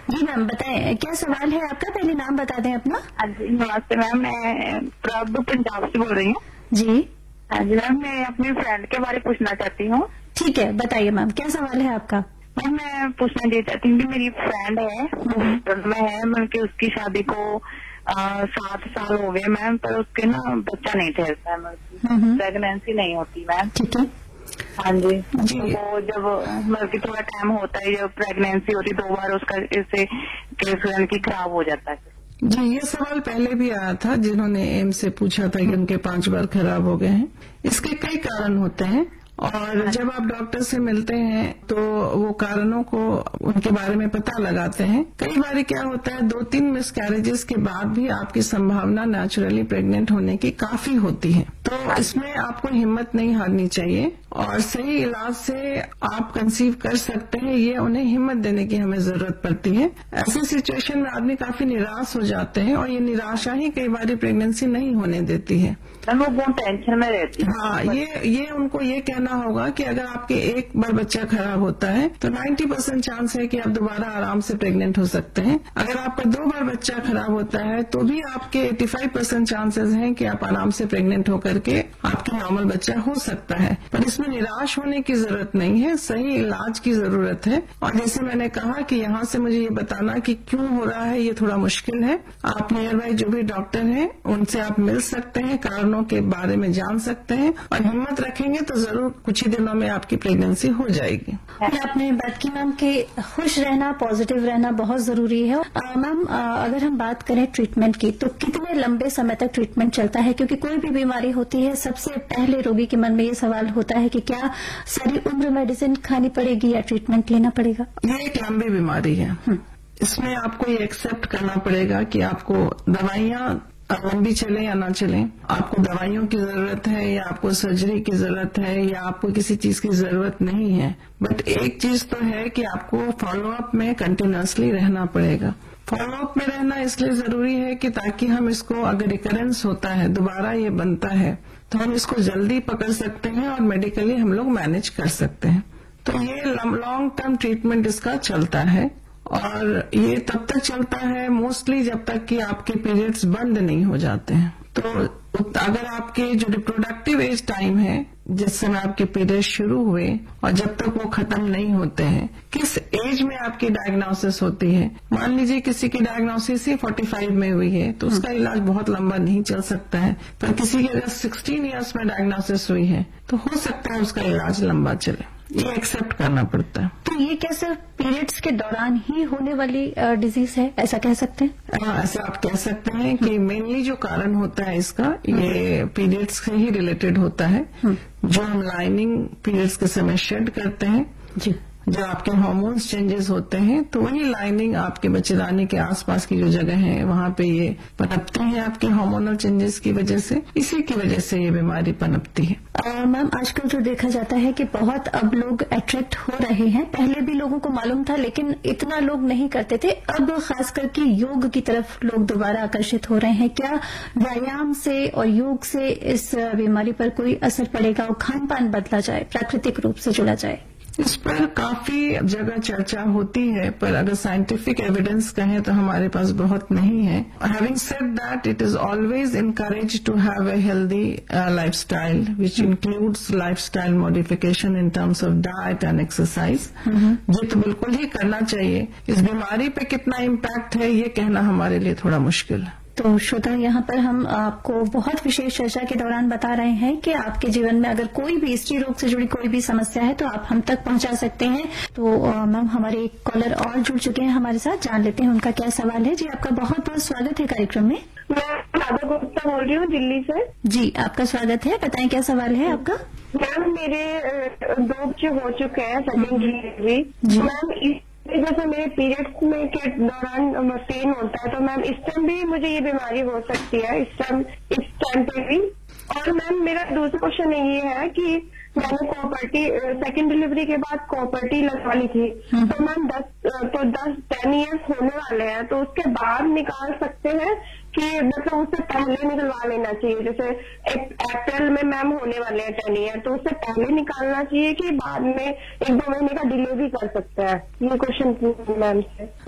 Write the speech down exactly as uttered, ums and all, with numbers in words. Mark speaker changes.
Speaker 1: जी ma'am बताएं, क्या सवाल है आपका? पहले नाम बता दें अपना।
Speaker 2: हाँ जी नमस्ते मैम, मैं प्रभ पंजाब से बोल रही हूँ।
Speaker 1: जी
Speaker 2: हाँ जी मैम, मैं अपनी फ्रेंड के बारे में पूछना चाहती हूँ।
Speaker 1: ठीक है, बताइए मैम क्या सवाल है आपका?
Speaker 2: मैम मैं पूछना ये चाहती हूँ कि मेरी फ्रेंड है, हॉस्पिटल में है, मतलब कि उसकी शादी को आ, सात साल हो गए मैम, पर उसके ना बच्चा नहीं ठहरता है, मतलब प्रेगनेंसी नहीं होती मैम।
Speaker 1: ठीक है।
Speaker 2: हाँ जी,
Speaker 1: जी।
Speaker 2: तो जब मतलब कि थोड़ा टाइम होता है, जब प्रेगनेंसी होती दो बार उसका इससे केस की खराब हो जाता है।
Speaker 3: जी, ये सवाल पहले भी आया था, जिन्होंने एम से पूछा था कि उनके पांच बार खराब हो गए हैं। इसके कई कारण होते हैं और जब आप डॉक्टर से मिलते हैं तो वो कारणों को उनके बारे में पता लगाते हैं। कई बार क्या होता है, दो तीन मिसकैरेजेस के बाद भी आपकी संभावना नेचुरली प्रेग्नेंट होने की काफी होती है। तो इसमें आपको हिम्मत नहीं हारनी चाहिए और सही इलाज से आप कंसीव कर सकते हैं, ये उन्हें हिम्मत देने की हमें जरूरत पड़ती है। ऐसी सिचुएशन में आदमी काफी निराश हो जाते हैं और ये निराशा ही कई बार प्रेगनेंसी नहीं होने देती है।
Speaker 2: वो बहुत टेंशन में रहती है।
Speaker 3: हाँ, ये ये उनको ये कहना होगा कि अगर आपके एक बार बच्चा खराब होता है तो नब्बे परसेंट चांस है कि आप दोबारा आराम से प्रेग्नेंट हो सकते हैं। अगर आपका दो बार बच्चा खराब होता है तो भी आपके पचासी परसेंट चांसेस हैं कि आप आराम से प्रेग्नेंट होकर के आपके नॉर्मल बच्चा हो सकता है। पर इसमें निराश होने की जरूरत नहीं है, सही इलाज की जरूरत है। और जैसे मैंने कहा कि यहाँ से मुझे ये बताना कि क्यों हो रहा है, ये थोड़ा मुश्किल है। आप नियर बाई जो भी डॉक्टर हैं उनसे आप मिल सकते हैं, कारणों के बारे में जान सकते हैं और हिम्मत रखेंगे तो जरूर कुछ ही दिनों में आपकी प्रेगनेंसी हो जाएगी।
Speaker 1: आपने बात की मैम कि खुश रहना, पॉजिटिव रहना बहुत जरूरी है। मैम अगर हम बात करें ट्रीटमेंट की तो कितने लंबे समय तक ट्रीटमेंट चलता है? क्योंकि कोई भी बीमारी होती है सबसे पहले रोगी के मन में ये सवाल होता है कि क्या सारी उम्र मेडिसिन खानी पड़ेगी या ट्रीटमेंट लेना पड़ेगा?
Speaker 3: ये एक लंबी बीमारी है, इसमें आपको ये एक्सेप्ट करना पड़ेगा कि आपको दवाइयां लंबी चले या ना चले, आपको दवाइयों की जरूरत है या आपको सर्जरी की जरूरत है या आपको किसी चीज की जरूरत नहीं है। बट एक चीज तो है कि आपको फॉलोअप में कंटिन्यूअसली रहना पड़ेगा। फॉलोअप में रहना इसलिए जरूरी है कि ताकि हम इसको, अगर रिकरेंस होता है, दोबारा ये बनता है, तो हम इसको जल्दी पकड़ सकते हैं और मेडिकली हम लोग मैनेज कर सकते हैं। तो ये लॉन्ग टर्म ट्रीटमेंट इसका चलता है और ये तब तक चलता है मोस्टली जब तक कि आपके पीरियड्स बंद नहीं हो जाते हैं। तो अगर आपके जो रिप्रोडक्टिव एज टाइम है, जिस समय आपके पीरियड शुरू हुए और जब तक वो खत्म नहीं होते हैं, किस एज में आपकी डायग्नोसिस होती है। मान लीजिए किसी की डायग्नोसिस ही पैंतालीस में हुई है तो उसका इलाज बहुत लंबा नहीं चल सकता है, पर किसी की अगर सोलह इयर्स में डायग्नोसिस हुई है तो हो सकता है उसका इलाज लंबा चले। ये एक्सेप्ट करना पड़ता है।
Speaker 1: तो ये क्या सिर्फ पीरियड्स के दौरान ही होने वाली डिजीज है, ऐसा कह सकते हैं?
Speaker 3: हाँ, ऐसा आप कह सकते हैं कि मेनली जो कारण होता है इसका, ये पीरियड्स से ही रिलेटेड होता है। जो हम लाइनिंग पीरियड्स के समय शेड करते हैं, जी, जो आपके हार्मोन्स चेंजेस होते हैं, तो वही लाइनिंग आपके बच्चेदानी के आसपास की जो जगह है वहां पे ये पनपते हैं आपके हार्मोनल चेंजेस की वजह से। इसी की वजह से ये बीमारी पनपती है।
Speaker 1: मैम आजकल जो देखा जाता है कि बहुत अब लोग अट्रैक्ट हो रहे हैं, पहले भी लोगों को मालूम था लेकिन इतना लोग नहीं करते थे, अब खास करके योग की तरफ लोग दोबारा आकर्षित हो रहे हैं। क्या व्यायाम से और योग से इस बीमारी पर कोई असर पड़ेगा और खान पान बदला जाए, प्राकृतिक रूप से जुड़ा जाए?
Speaker 3: इस पर काफी जगह चर्चा होती है, पर अगर साइंटिफिक एविडेंस कहें तो हमारे पास बहुत नहीं है। Having said that, it is always encouraged to have a healthy uh, lifestyle which includes lifestyle modification in terms of diet and exercise। ये तो बिल्कुल ही करना चाहिए। इस बीमारी पे कितना इम्पैक्ट है ये कहना हमारे लिए थोड़ा मुश्किल है।
Speaker 1: तो श्रोता, यहाँ पर हम आपको बहुत विशेष चर्चा के दौरान बता रहे हैं कि आपके जीवन में अगर कोई भी स्त्री रोग से जुड़ी कोई भी समस्या है तो आप हम तक पहुंचा सकते हैं। तो मैम हमारे एक कॉलर और जुड़ चुके हैं हमारे साथ, जान लेते हैं उनका क्या सवाल है। जी आपका बहुत बहुत स्वागत है कार्यक्रम में।
Speaker 2: मैं राधा गुप्ता बोल रही हूँ दिल्ली से।
Speaker 1: जी आपका स्वागत है, बताएं क्या सवाल है आपका?
Speaker 2: मैम मेरे दो बच्चे हो चुके हैं, सेकेंड डिलीवरी। मैम जैसे मेरे पीरियड्स में के दौरान पेन होता है, तो मैम इस टाइम भी मुझे ये बीमारी हो सकती है, इस टाइम इस टाइम पे भी? और मैम मेरा दूसरा क्वेश्चन ये है कि मैंने कॉपर्टी सेकेंड डिलीवरी के बाद कॉपर्टी लगवानी थी, तो मैम दस तो दस टेन ईयर्स होने वाले हैं, तो उसके बाद निकाल सकते हैं कि मतलब उससे पहले निकलवा लेना चाहिए? जैसे अप्रैल में मैम होने वाले हैं टेन ईयर, तो उससे पहले निकालना चाहिए कि बाद में एक दो महीने का डिले भी कर सकते हैं? ये क्वेश्चन मैम से।